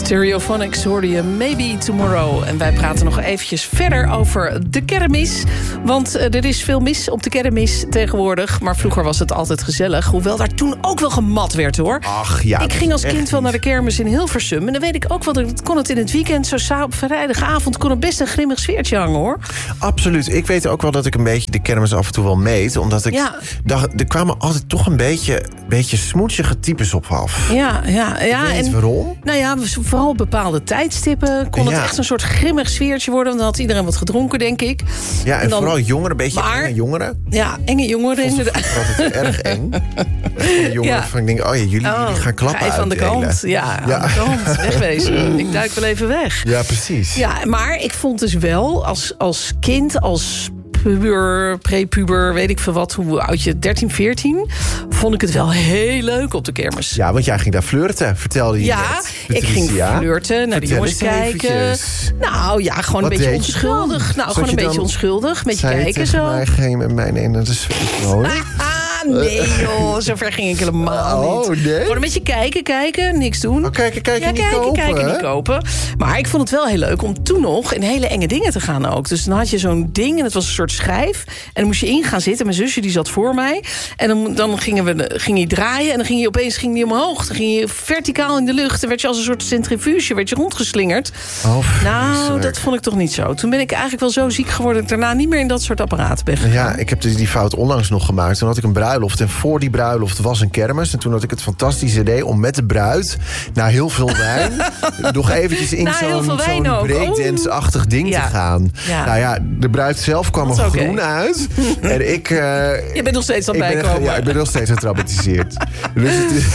Stereophonics hoorde je Maybe Tomorrow. En wij praten nog eventjes verder over de kermis. Want er is veel mis op de kermis tegenwoordig. Maar vroeger was het altijd gezellig. Hoewel daar toen ook wel gemat werd, hoor. Ach ja. Ik ging als kind wel naar de kermis in Hilversum. En dan weet ik ook wel, kon het in het weekend, zo op vrijdagavond, kon er best een grimmig sfeertje hangen, hoor. Absoluut. Ik weet ook wel dat ik een beetje de kermis af en toe wel meet. Omdat ik dacht, er kwamen altijd toch een beetje smoetsige types op af. Ja. En waarom? Nou ja, vooral op bepaalde tijdstippen kon het echt een soort grimmig sfeertje worden. Dan had iedereen wat gedronken, denk ik. Ja, en dan, vooral jongeren, een beetje enge jongeren. Ja, enge jongeren inderdaad. Dat vond ik altijd erg eng. Jongeren van ik denk, jullie gaan klappen even aan de kant. Ja, aan de kant. Wegwezen. Ik duik wel even weg. Ja, precies. Ja, maar ik vond dus wel als kind, als puber, prepuber, weet ik veel wat, hoe oud je, 13, 14... vond ik het wel heel leuk op de kermis. Ja, want jij ging daar flirten, vertelde je net. Ik ging flirten, naar de jongens kijken. Eventjes. Nou ja, gewoon wat een beetje onschuldig. Nou, gewoon een beetje onschuldig, een beetje kijken zo. Mij geen met mij naar de zweetmolen. Nee joh, zover ging ik helemaal niet. Nee? Gewoon een beetje kijken, niks doen. Kijken, niet kopen. Maar ik vond het wel heel leuk om toen nog in hele enge dingen te gaan ook. Dus dan had je zo'n ding en het was een soort schijf. En dan moest je in gaan zitten. Mijn zusje die zat voor mij. En dan ging je draaien en dan ging je opeens omhoog. Dan ging je verticaal in de lucht. Dan werd je als een soort centrifuge rondgeslingerd. Nou, dat vond ik toch niet zo. Toen ben ik eigenlijk wel zo ziek geworden dat ik daarna niet meer in dat soort apparaten ben gegaan. Ja, ik heb dus die fout onlangs nog gemaakt. Toen had ik een bruiloft en voor die bruiloft was een kermis. En toen had ik het fantastische idee om met de bruid na heel veel wijn nog eventjes in zo'n breakdance-achtig ding te gaan. Ja. Nou ja, de bruid zelf kwam er groen uit. En ik... je bent nog steeds aan het bijkomen. Ja, ik ben nog steeds getraumatiseerd. Dus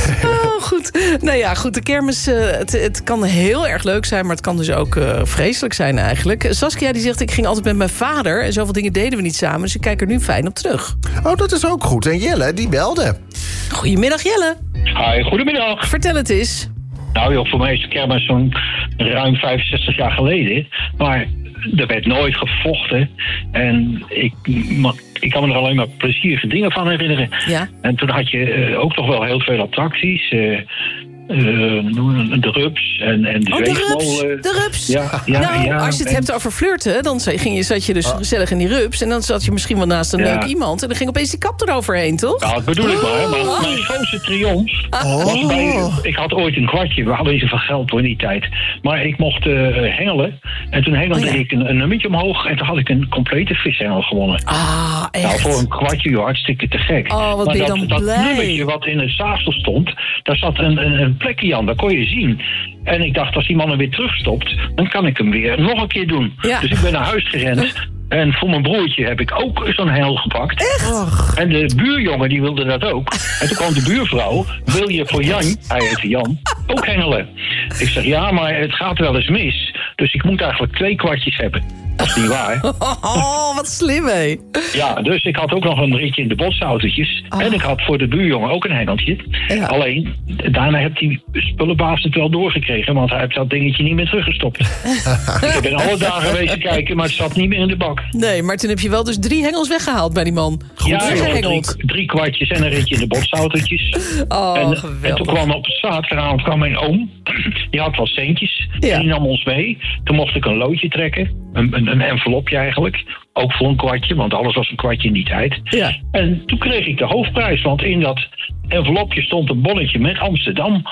goed. Nou ja, goed, de kermis, het kan heel erg leuk zijn, maar het kan dus ook vreselijk zijn eigenlijk. Saskia die zegt, ik ging altijd met mijn vader en zoveel dingen deden we niet samen, dus ik kijk er nu fijn op terug. Oh, dat is ook goed. En Jelle, die belde. Goedemiddag, Jelle. Hi, goedemiddag. Vertel het eens. Nou joh, voor mij is de kermis zo'n ruim 65 jaar geleden. Maar er werd nooit gevochten. En ik kan me er alleen maar plezierige dingen van herinneren. Ja. En toen had je ook toch wel heel veel attracties. De rups en de zweefmolen. De rups. Als je het hebt over flirten, dan zat je dus gezellig in die rups. En dan zat je misschien wel naast een leuk iemand. En dan ging opeens die kap eroverheen, toch? Nou, dat bedoel ik maar. Mijn grootste triomf was bij... Ik had ooit een kwartje. We hadden niet zoveel geld voor in die tijd. Maar ik mocht hengelen. En toen hengelde ik een nummertje omhoog. En toen had ik een complete vishengel gewonnen. Ah, echt? Nou, voor een kwartje, joh, hartstikke te gek. Oh, wat ben je dan blij. Dat nummertje wat in het zaagsel stond, daar zat een plekje aan, dat kon je zien. En ik dacht, als die man er weer terugstopt, dan kan ik hem weer nog een keer doen. Ja. Dus ik ben naar huis gerend. En voor mijn broertje heb ik ook zo'n hengel gepakt. Echt? En de buurjongen die wilde dat ook. En toen kwam de buurvrouw, wil je voor Jan, hij heette Jan, ook hengelen? Ik zeg, ja, maar het gaat wel eens mis. Dus ik moet eigenlijk 2 kwartjes hebben. Dat is niet waar. Oh, wat slim, hé. Ja, dus ik had ook nog een ritje in de botsautootjes. Oh. En ik had voor de buurjongen ook een hengeltje. Ja. Alleen, daarna heeft die spullenbaas het wel doorgekregen. Want hij heeft dat dingetje niet meer teruggestopt. Ik heb in alle dagen wezen kijken, maar het zat niet meer in de bak. Nee, maar toen heb je wel dus 3 hengels weggehaald bij die man. Goed gehengeld. 3 kwartjes en een ritje in de botsautootjes. Oh, geweldig. En toen kwam op zaterdagavond mijn oom. Die had wel centjes. Ja. En die nam ons mee. Toen mocht ik een loodje trekken. Een envelopje eigenlijk. Ook voor een kwartje, want alles was een kwartje in die tijd. Ja. En toen kreeg ik de hoofdprijs, want in dat envelopje stond een bonnetje met Amsterdam.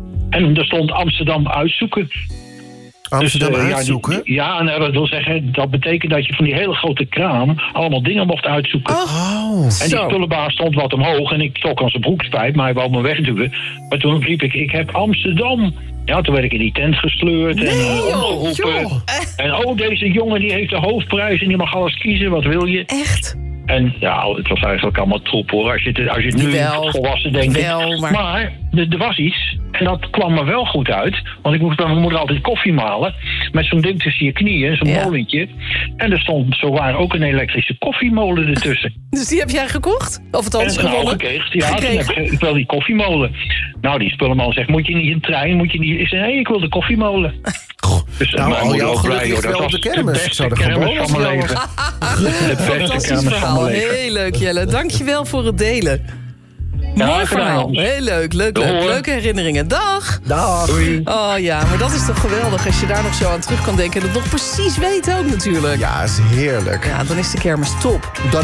En er stond Amsterdam uitzoeken. Amsterdam uitzoeken? Ja, nou, dat wil zeggen, dat betekent dat je van die hele grote kraam allemaal dingen mocht uitzoeken. Oh, en die spullenbaas stond wat omhoog en ik trok aan zijn broekspijp, maar hij wou me wegduwen. Maar toen riep ik heb Amsterdam. Ja, toen werd ik in die tent gesleurd en omgeroepen. En deze jongen die heeft de hoofdprijs en die mag alles kiezen, wat wil je? Echt? En ja, het was eigenlijk allemaal troep hoor, als je het nu volwassen denkt. Maar er was iets, en dat kwam me wel goed uit. Want ik moest bij mijn moeder altijd koffie malen. Met zo'n ding tussen je knieën, zo'n molentje. En er stond zowaar ook een elektrische koffiemolen ertussen. Dus die heb jij gekocht? Of het anders gewonnen? Ja, ik wil die koffiemolen. Nou, die spullenman zegt, moet je niet in de trein? Moet je niet... Ik zei, nee, ik wil de koffiemolen. Dus al jouw geluk ligt wel op de kermis. Ik zou er gewoon van mijn leven. Fantastisch verhaal. Heel leuk, Jelle. Dankjewel voor het delen. Mooi verhaal. Heel leuk. Leuke herinneringen. Dag. Doei. Oh ja, maar dat is toch geweldig als je daar nog zo aan terug kan denken. En het nog precies weet ook natuurlijk. Ja, is heerlijk. Ja, dan is de kermis top.